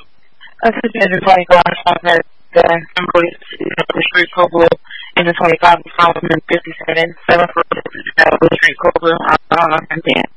Assistant to 20 guard at the Assembly the Street Cobra in the 25 installment 57, 7 for the Street Cobra, and then.